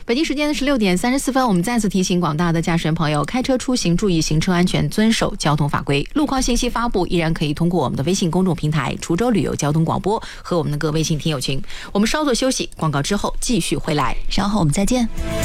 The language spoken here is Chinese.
北京时间是6:34，我们再次提醒广大的驾驶员朋友，开车出行注意行车安全，遵守交通法规。路况信息发布依然可以通过我们的微信公众平台滁州旅游交通广播和我们的各微信听友群。我们稍作休息，广告之后继续回来， 稍后我们再见。